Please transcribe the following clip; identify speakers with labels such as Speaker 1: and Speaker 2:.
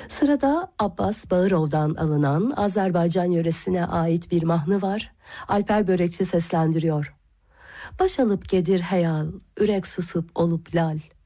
Speaker 1: Sırada Abbas Bağırov'dan alınan Azerbaycan yöresine ait bir mahnı var. Alper Börekçi seslendiriyor. Baş alıp gedir heyal, ürek susup olup lal.